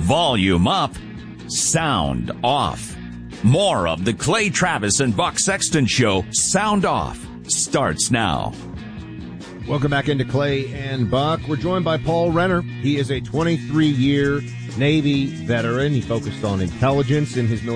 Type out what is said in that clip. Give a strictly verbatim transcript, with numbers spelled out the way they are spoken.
Volume up, sound off. More of the Clay Travis and Buck Sexton Show, Sound Off, starts now. Welcome back into Clay and Buck. We're joined by Paul Renner. He is a twenty-three year Navy veteran. He focused on intelligence in his military